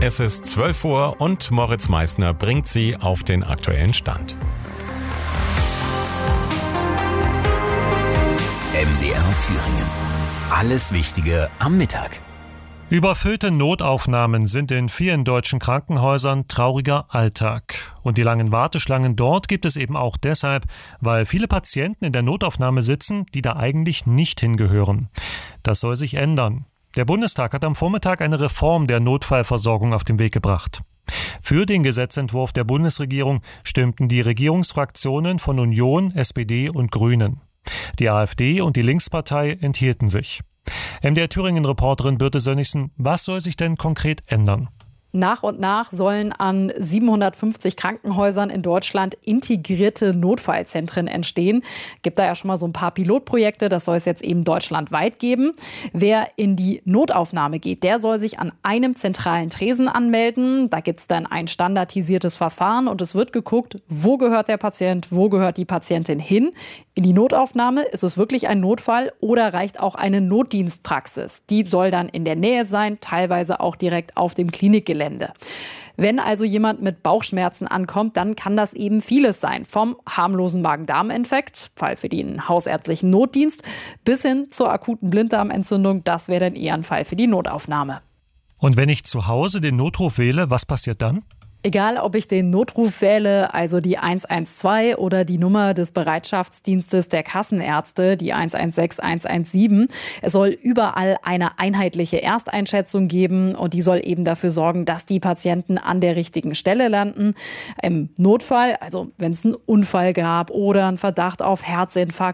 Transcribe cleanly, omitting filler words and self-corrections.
Es ist 12 Uhr und Moritz Meissner bringt Sie auf den aktuellen Stand. MDR Thüringen. Alles Wichtige am Mittag. Überfüllte Notaufnahmen sind in vielen deutschen Krankenhäusern trauriger Alltag. Und die langen Warteschlangen dort gibt es eben auch deshalb, weil viele Patienten in der Notaufnahme sitzen, die da eigentlich nicht hingehören. Das soll sich ändern. Der Bundestag hat am Vormittag eine Reform der Notfallversorgung auf den Weg gebracht. Für den Gesetzentwurf der Bundesregierung stimmten die Regierungsfraktionen von Union, SPD und Grünen. Die AfD und die Linkspartei enthielten sich. MDR Thüringen-Reporterin Birte Sönnigsen, was soll sich denn konkret ändern? Nach und nach sollen an 750 Krankenhäusern in Deutschland integrierte Notfallzentren entstehen. Gibt da ja schon mal so ein paar Pilotprojekte, das soll es jetzt eben deutschlandweit geben. Wer in die Notaufnahme geht, der soll sich an einem zentralen Tresen anmelden. Da gibt es dann ein standardisiertes Verfahren und es wird geguckt, wo gehört der Patient, wo gehört die Patientin hin. In die Notaufnahme, ist es wirklich ein Notfall oder reicht auch eine Notdienstpraxis? Die soll dann in der Nähe sein, teilweise auch direkt auf dem Klinikgelände. Wenn also jemand mit Bauchschmerzen ankommt, dann kann das eben vieles sein. Vom harmlosen Magen-Darm-Infekt, Fall für den hausärztlichen Notdienst, bis hin zur akuten Blinddarmentzündung. Das wäre dann eher ein Fall für die Notaufnahme. Und wenn ich zu Hause den Notruf wähle, was passiert dann? Egal, ob ich den Notruf wähle, also die 112 oder die Nummer des Bereitschaftsdienstes der Kassenärzte, die 116, 117. Es soll überall eine einheitliche Ersteinschätzung geben und die soll eben dafür sorgen, dass die Patienten an der richtigen Stelle landen. Im Notfall, also wenn es einen Unfall gab oder einen Verdacht auf Herzinfarkt